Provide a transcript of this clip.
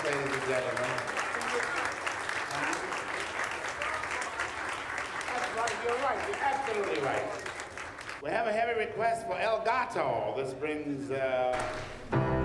request, ladies and gentlemen. That's right, you're right, you're absolutely right. We have a heavy request for El Gato. This brings